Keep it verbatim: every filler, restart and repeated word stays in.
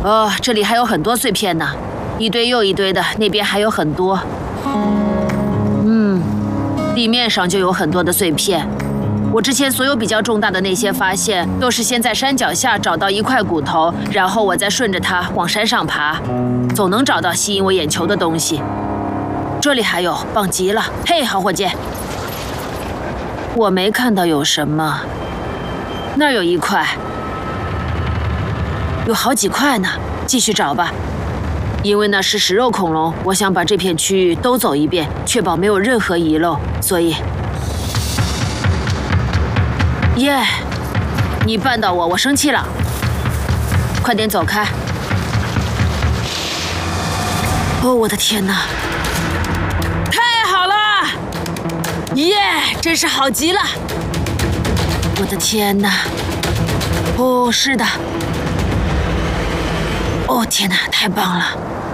哦，这里还有很多碎片呢，一堆又一堆的，那边还有很多。嗯，地面上就有很多的碎片。我之前所有比较重大的那些发现，都是先在山脚下找到一块骨头，然后我再顺着它往山上爬，总能找到吸引我眼球的东西。这里还有，棒极了！嘿，好伙计，我没看到有什么。那儿有一块，有好几块呢，继续找吧。因为那是食肉恐龙，我想把这片区域都走一遍，确保没有任何遗漏，所以。耶！ Yeah, 你绊倒我，我生气了。快点走开！哦，我的天哪！太好了！耶， yeah, 真是好极了！我的天哪！哦，是的。哦，天哪，太棒了！